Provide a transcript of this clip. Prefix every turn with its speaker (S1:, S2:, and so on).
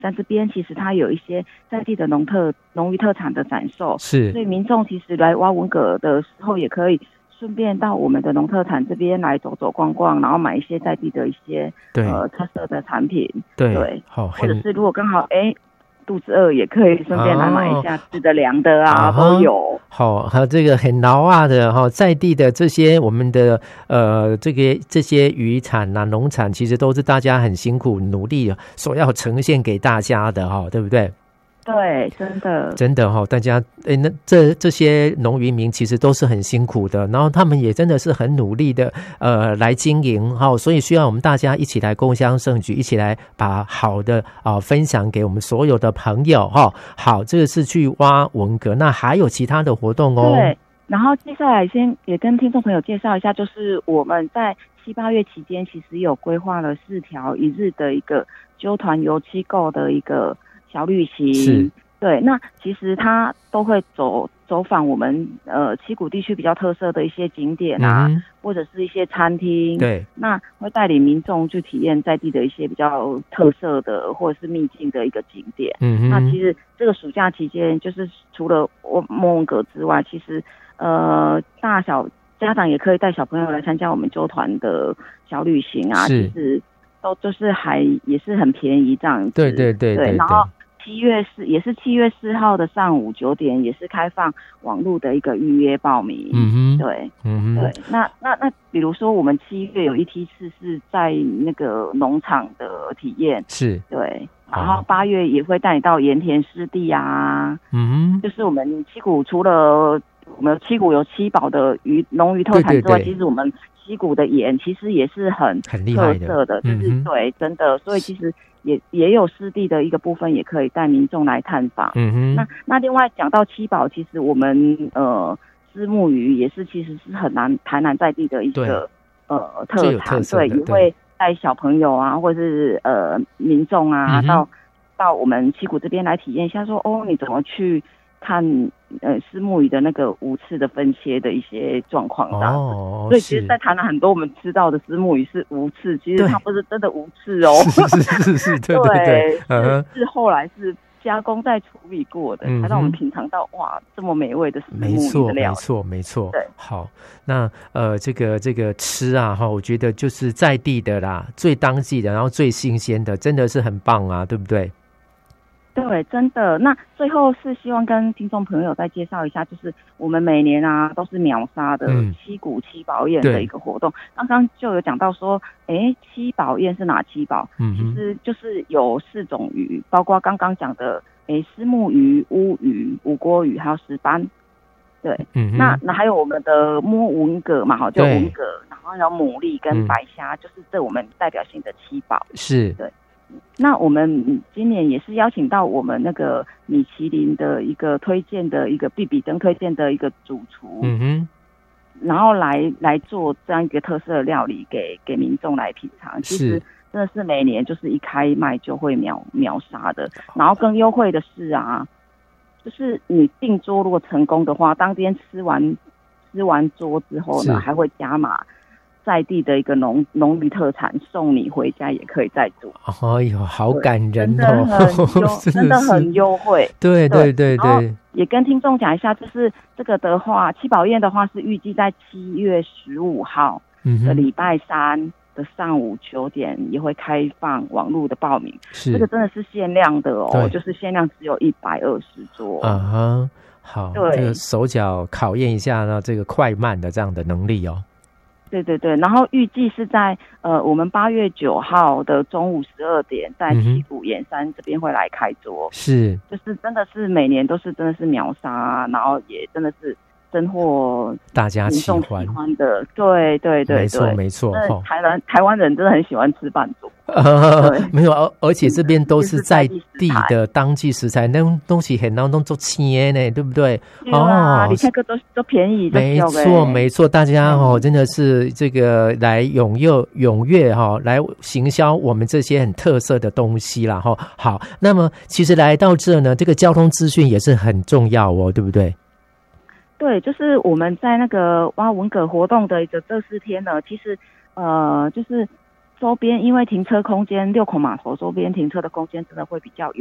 S1: 在这边其实它有一些在地的农渔特产的展售，
S2: 是，
S1: 所以民众其实来挖文蛤的时候也可以顺便到我们的农特产这边来走走逛逛，然后买一些在地的一些特色的产品，对，
S2: 好，
S1: 或者是如果刚好肚子饿也可以顺便来买一下吃的凉的都有。
S2: 好，还有这个很劳啊的在地的这些我们的这些渔产啊农产，其实都是大家很辛苦努力所要呈现给大家的对不对？
S1: 对，真的
S2: 大家那这些农渔民其实都是很辛苦的，然后他们也真的是很努力的来经营所以需要我们大家一起来共襄盛举，一起来把好的分享给我们所有的朋友好，这个是去挖文蛤，那还有其他的活动
S1: 对，然后接下来先也跟听众朋友介绍一下，就是我们在7、8月期间其实有规划了4条1日的一个纠团油漆购的一个小旅行，
S2: 是，
S1: 对，那其实它都会走访我们七股地区比较特色的一些景点或者是一些餐厅，
S2: 对，
S1: 那会带领民众去体验在地的一些比较特色的或者是秘境的一个景点。那其实这个暑假期间，就是除了莫文蛤之外，其实大小家长也可以带小朋友来参加我们纠团的小旅行其实都就是也是很便宜这样子。对，然后也是7月4号的上午9点，也是开放网络的一个预约报名。对，对。那比如说我们7月有一梯次是在那个农场的体验，
S2: 是，
S1: 对。然后8月也会带你到盐田湿地就是我们七股除了我们七股有7宝的农渔特产之外，其实我们七股的盐其实也是很特色的，就是对，真的，所以其实也有湿地的一个部分，也可以带民众来探访。那另外讲到7宝，其实我们虱目鱼也是其实是很台南在地的一个特产，对，也会带小朋友或者是民众到我们七股这边来体验一下，说你怎么去看虱目鱼的那个无刺的分切的一些状况这样子。所以其实在台南很多我们吃到的虱目鱼是无刺，其实它不是真的无刺
S2: 是对，
S1: 是后来是加工再处理过的，才让我们品尝到哇这么美味的虱目鱼的料理。
S2: 没错。
S1: 对，
S2: 好，那这个吃我觉得就是在地的啦，最当季的，然后最新鲜的，真的是很棒对不对？
S1: 对，真的。那最后是希望跟听众朋友再介绍一下，就是我们每年都是秒杀的七股七宝宴的一个活动。刚刚就有讲到说，七宝宴是哪7宝？其实就是有4种鱼，包括刚刚讲的虱目鱼、乌鱼、五锅鱼，还有石斑。对，那还有我们的摸文蛤嘛，就文蛤，然后还有牡蛎跟白虾，就是这我们代表性的7宝。
S2: 是，
S1: 对。那我们今年也是邀请到我们那个米其林的一个推荐的一个必比登推荐的一个主厨，然后来做这样一个特色的料理给民众来品尝。其实真的是每年就是一开卖就会秒杀的。然后更优惠的是就是你订桌如果成功的话，当天吃完桌之后呢，还会加码在地的一个农渔特产送你回家，也可以再煮。哎
S2: 呦，好感人
S1: 真的很优惠。
S2: 对。
S1: 也跟听众讲一下，就是这个的话，七宝宴的话是预计在7月15号的礼拜3的上午9点也会开放网络的报名。这个真的是限量的就是限量只有120桌。
S2: 好，这个手脚考验一下呢，这个快慢的这样的能力
S1: 对，然后预计是在我们8月9号的中午12点，在七股盐山这边会来开桌。
S2: 是，
S1: 就是真的是每年都是真的是秒杀，然后也真的是真获
S2: 大家喜欢
S1: 的。对，
S2: 没错。
S1: 台湾人真的很喜欢吃饭桌。
S2: 没有，而且这边都是在地的当季食材，那东西很难弄做切呢，对不对？
S1: 你那个都便宜，
S2: 没错，大家真的是这个来踊跃来行销我们这些很特色的东西啦好，那么其实来到这呢，这个交通资讯也是很重要对不对？
S1: 对，就是我们在那个挖文蛤活动的这4天呢，其实就是周边因为停车空间，六孔码头周边停车的空间真的会比较